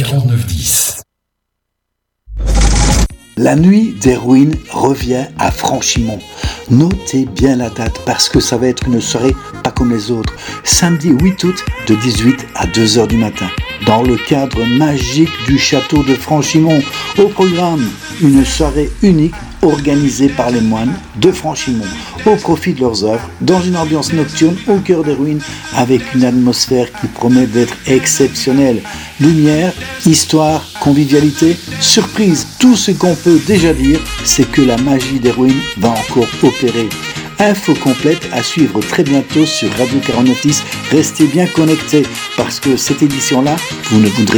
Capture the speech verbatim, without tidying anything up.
quarante-neuf dix. La nuit des ruines revient à Franchimont. Notez bien la date parce que ça va être une soirée pas comme les autres. Samedi huit août de dix-huit à deux heures du matin. Dans le cadre magique du château de Franchimont. Au programme, une soirée unique organisée par les moines de Franchimont au profit de leurs œuvres dans une ambiance nocturne au cœur des ruines avec une atmosphère qui promet d'être exceptionnelle. Lumière, histoire, convivialité, surprise, tout ce qu'on peut déjà dire, c'est que la magie des ruines va encore opérer. Info complète à suivre très bientôt sur Radio quarante-neuf dix. Restez bien connectés parce que cette édition-là, vous ne voudrez